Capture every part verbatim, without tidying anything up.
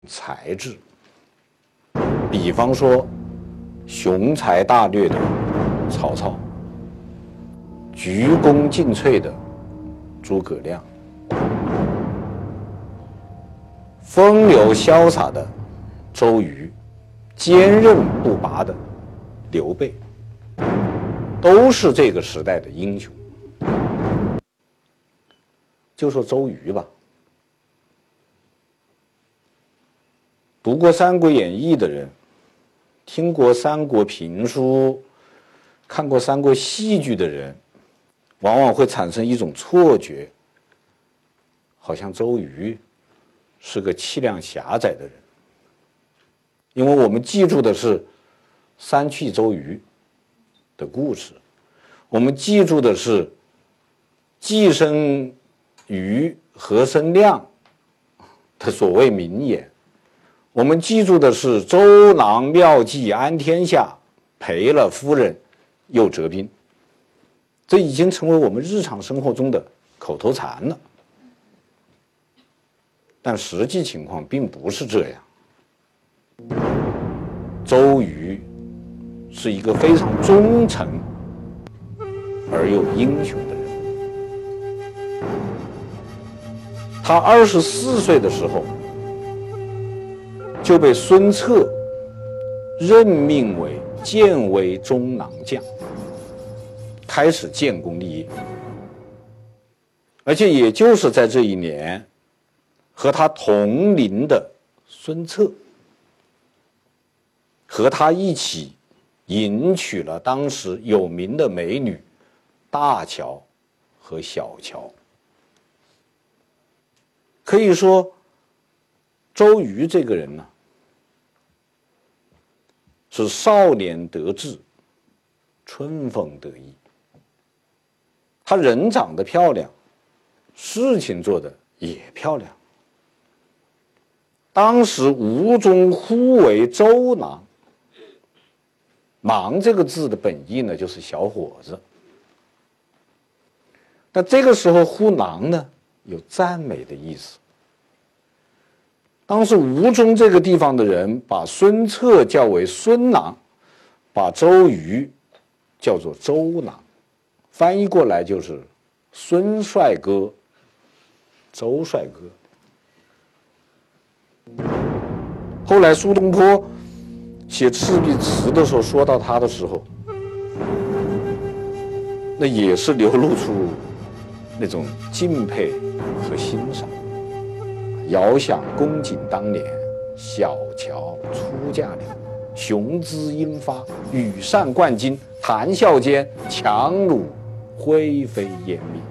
才智。比方说，雄才大略的曹操，鞠躬尽瘁的诸葛亮，风流潇洒的周瑜，坚韧不拔的刘备，都是这个时代的英雄。就说周瑜吧，读过《三国演义》的人，听过三国评书，看过三国戏剧的人，往往会产生一种错觉，好像周瑜是个气量狭窄的人。因为我们记住的是三去周瑜的故事，我们记住的是既生瑜何生亮的所谓名言，我们记住的是周郎妙计安天下，赔了夫人又折兵。这已经成为我们日常生活中的口头禅了。但实际情况并不是这样。周瑜是一个非常忠诚而又英雄的人。他二十四岁的时候就被孙策任命为建威中郎将，开始建功立业。而且也就是在这一年，和他同龄的孙策和他一起迎娶了当时有名的美女大乔和小乔。可以说，周瑜这个人呢，是少年得志，春风得意。他人长得漂亮，事情做得也漂亮。当时吴中呼为周郎，郎这个字的本意呢，就是小伙子。但这个时候呼郎呢，有赞美的意思。当时吴中这个地方的人把孙策叫为孙郎，把周瑜叫做周郎，翻译过来就是孙帅哥、周帅哥。后来苏东坡写《赤壁词》的时候，说到他的时候，那也是流露出那种敬佩和欣赏。遥想公瑾当年，小乔出嫁了，雄姿英发，羽扇纶巾，谈笑间，樯橹灰飞烟灭。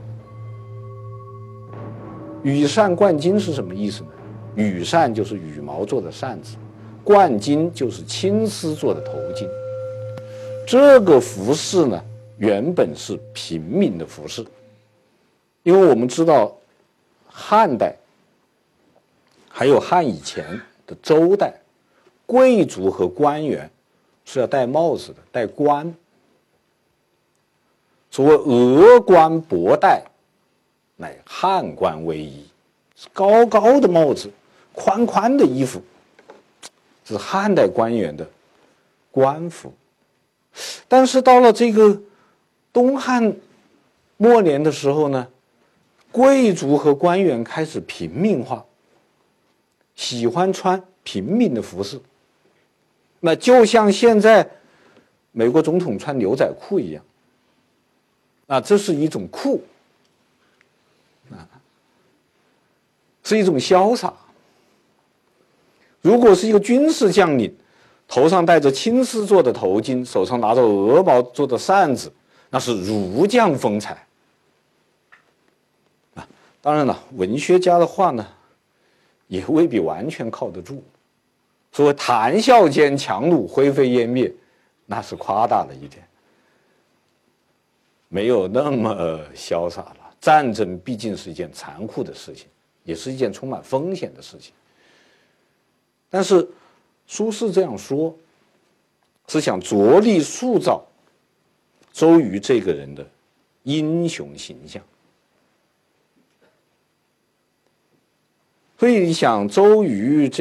羽扇纶巾是什么意思呢？羽扇就是羽毛做的扇子，纶巾就是青丝做的头巾。这个服饰呢，原本是平民的服饰，因为我们知道汉代还有汉以前的周代，贵族和官员是要戴帽子的，戴冠。所谓峨冠博带，乃汉官威仪，是高高的帽子，宽宽的衣服，这是汉代官员的官服。但是到了这个东汉末年的时候呢，贵族和官员开始平民化，喜欢穿平民的服饰，那就像现在美国总统穿牛仔裤一样，啊，这是一种酷，啊，是一种潇洒。如果是一个军事将领，头上戴着青丝做的头巾，手上拿着鹅毛做的扇子，那是儒将风采。啊，当然了，文学家的话呢，也未必完全靠得住。所谓谈笑间，樯橹灰飞烟灭，那是夸大了一点，没有那么潇洒了。战争毕竟是一件残酷的事情，也是一件充满风险的事情。但是苏轼这样说，是想着力塑造周瑜这个人的英雄形象。所以想周瑜这